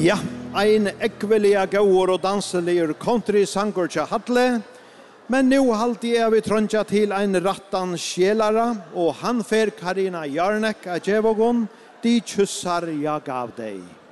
Ja, ein ekvelia gåor og danselier country-sanger til Hatle, men nu halte jeg vi trønja til ein rattan sjelara, og han fer Karina Jarnek av Djevogon, de kyssar jeg gav deg.